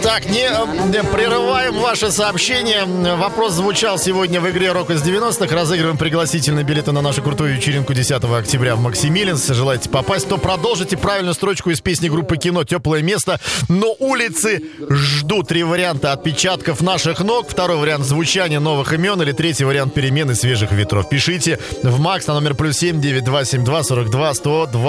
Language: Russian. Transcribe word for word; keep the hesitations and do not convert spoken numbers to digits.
Так, не, не прерываем ваше сообщение. Вопрос звучал сегодня в игре «Рок из девяностых». Разыгрываем пригласительные билеты на нашу крутую вечеринку десятого октября в Максимилинс. Желаете попасть, то продолжите правильную строчку из песни группы «Кино» «Теплое место». Но улицы ждут. Три варианта отпечатков наших ног. Второй вариант звучания новых имен. Или третий вариант перемены свежих ветров. Пишите в МАКС на номер плюс семь девять два семь два сорок два сто два.